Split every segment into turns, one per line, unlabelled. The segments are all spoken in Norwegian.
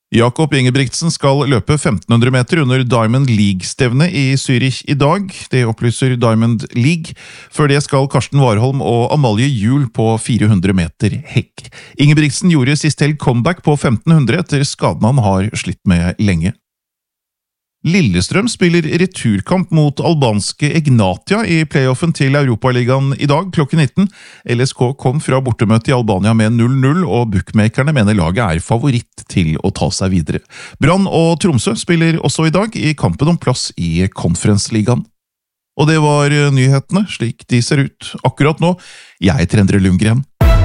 Jakob Ingebrigtsen skal løpe 1500 meter under Diamond League-stevne i Zürich i dag. Det opplyser Diamond League. Før det skal Karsten Warholm og Amalie Juel på 400 meter hekk. Ingebrigtsen gjorde sist helg comeback på 1500 etter skaden han har slitt med lenge. Lillestrøm spiller returkamp mot albanske Egnatia i playoffen til Europaligaen i dag klokken 19. LSK kom fra bortemøte i Albania med 0-0, og bookmakerne mener laget er favoritt til å ta seg videre. Brann og Tromsø spiller også i dag i kampen om plass i Konferensligaen. Og det var nyhetene, slik de ser ut akkurat nå. Jeg heter Endre Lundgren.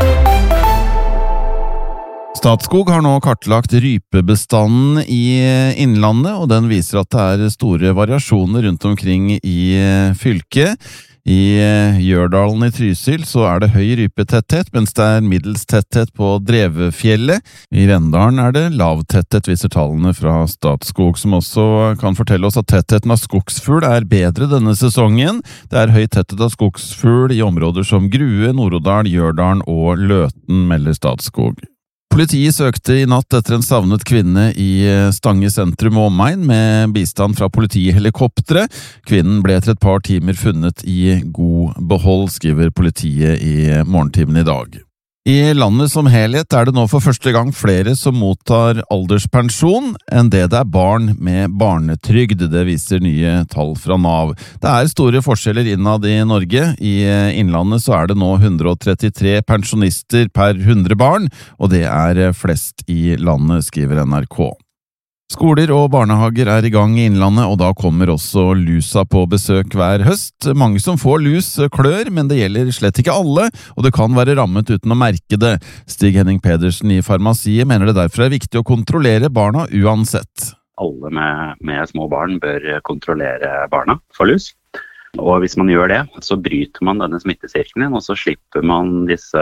Statskog har nå kartlagt rypebestanden i Innlandet, og den viser at det er store variasjoner rundt omkring i fylket. I Gjørdalen i Trysil så er det høy rypetetthet, mens det er middels tetthet på Drevefjellet. I Rendalen er det lav tetthet, viser tallene fra Statskog, som også kan fortelle oss at tettheten av skogsfugl er bedre denne sesongen. Det er høy tetthet av skogsfugl i områder som Grue, Nord-Odal, Gjørdalen og Løten, melder Statskog. Politiet søkte i natt etter en savnet kvinne i Stange sentrum og omegn med bistand fra politihelikoptre. Kvinnen ble etter et par timer funnet i god behold, skriver politiet i morgentimen i dag. I landet som helhet er det nå for første gang flere som mottar alderspensjon enn det er barn med barnetrygd, det viser nye tall fra Nav. Det er store forskjeller innad i Norge. I Innlandet så er det nå 133 pensjonister per 100 barn, og det er flest i landet, skriver NRK. Skoler og barnehager er i gang i Innlandet, og da kommer også lusa på besøk hver høst. Mange som får lus klør, men det gjelder slett ikke alle, og det kan være rammet uten å merke det. Stig Henning Pedersen i Farmasiet mener det derfor er viktig å kontrollere barna uansett.
Alle med små barn bør kontrollere barna for lus. Og hvis man gjør det, så bryter man denne smittesirkelen, og så slipper man disse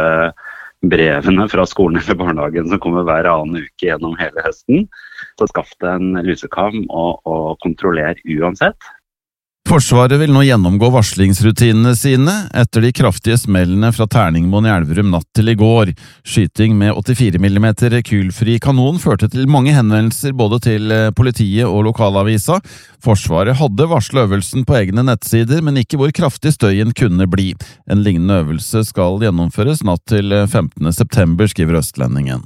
brevene fra skolen eller barnehagen som kommer hver annen uke gjennom hele høsten. Så skaff deg en lusekam og kontroller uansett.
Forsvaret vil nå gjennomgå varslingsrutinene sine etter de kraftige smellene fra Terningmoen i Elverum natt til i går. Skyting med 84 mm rekylfri kanon førte til mange henvendelser både til politiet og lokalavisa. Forsvaret hadde varslet øvelsen på egne nettsider, men ikke hvor kraftig støyen kunne bli. En lignende øvelse skal gjennomføres natt til 15. september, skriver Østlendingen.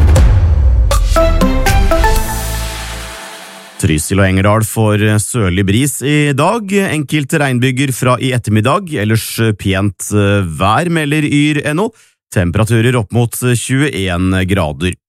Trysil og Engerdal får sørlig bris i dag, enkelte regnbyger fra i ettermiddag, ellers pent vær, melder yr.no, temperaturer opp mot 21 grader.